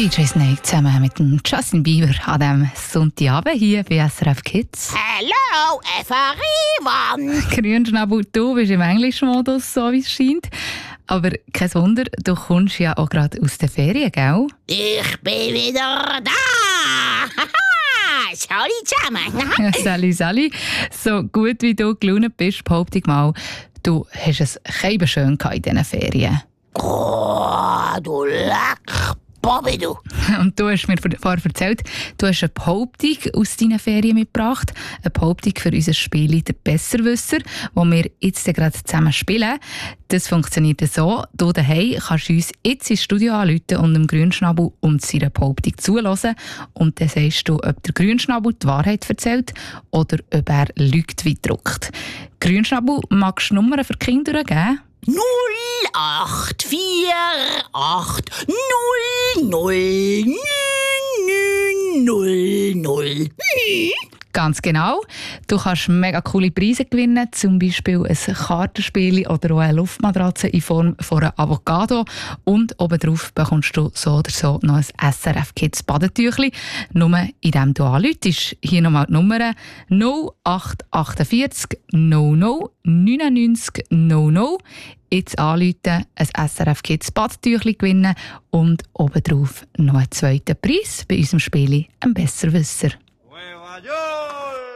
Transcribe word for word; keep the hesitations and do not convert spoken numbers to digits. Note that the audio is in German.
D J Snake zusammen mit dem Justin Bieber an diesem Sonntagabend hier bei S R F Kids. Hello, everyone! Grünschnabel, du bist im Englischmodus, so wie es scheint. Aber kein Wunder, du kommst ja auch gerade aus den Ferien, gell? Ich bin wieder da! Sorry zusammen! Ja, Sally, Sally, so gut wie du gelaunt bist, behaupte ich mal, du hast es kein schön in diesen Ferien. Oh, du leck Bobby, du! Und du hast mir vorher erzählt, du hast eine Behauptung aus deinen Ferien mitgebracht. Eine Behauptung für unser Spiel «Der Besserwisser», das wir jetzt gerade zusammen spielen. Das funktioniert so: Du daheim kannst uns jetzt ins Studio anrufen und dem Grünschnabel und seiner Behauptung zuhören. Und dann sagst du, ob der Grünschnabel die Wahrheit erzählt oder ob er lügt wie gedruckt. Grünschnabel, magst du Nummern für die Kinder geben? null acht vier acht null null neun null null. Ganz genau. Du kannst mega coole Preise gewinnen, zum Beispiel ein Kartenspiel oder auch eine Luftmatratze in Form von einer Avocado. Und obendrauf bekommst du so oder so noch ein S R F Kids Badetüchli, nur indem du anrufst. Hier nochmal die Nummer null acht vier acht null null neunundneunzig null null. Jetzt anrufen, ein S R F Kids Badetüchli gewinnen und obendrauf noch einen zweiten Preis bei unserem Spiel «Ein Besserwisser».